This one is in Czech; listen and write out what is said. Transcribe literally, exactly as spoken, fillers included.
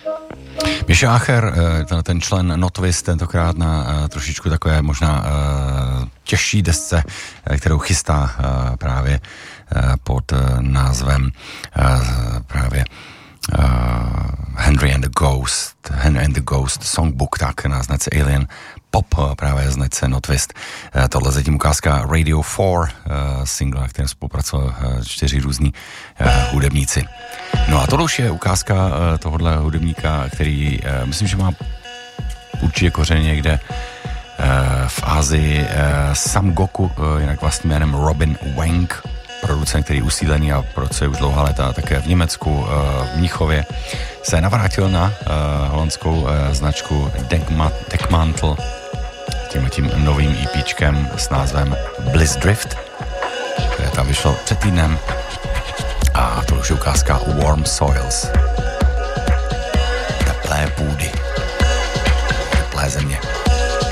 Michel Acher, ten, ten člen No Twist, tentokrát na trošičku takové možná těžší desce, kterou chystá právě pod názvem právě Henry and the Ghost, Henry and the Ghost Songbook, tak na značce Alien Pop, právě značce No Twist. Tohle zatím ukázka Radio four, single, na kterém spolupracovali čtyři různí hudebníci. No a tohle už je ukázka tohohle hudebníka, který myslím, že má určitě kořeny někde v Asii. Sam Goku, jinak vlastním jménem Robin Wang, producent, který je usídlený a pracuje už dlouhá léta také v Německu, v Mnichově, se navrátil na holandskou značku Deckmantel tím tím novým EPčkem s názvem Bliss Drift, které tam vyšlo před týdnem, a to už je ukázka Warm Soils. Teplé půdy. Teplé země.